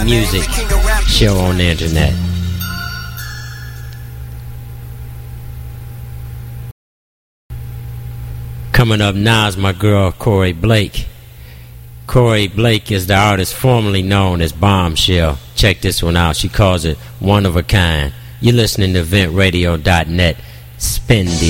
music show on the internet. Coming up now is my girl Corey Blake. Corey Blake is the artist formerly known as Bombshell. Check this one out. She calls it One of a Kind. You're listening to VentRadio.net. Spin the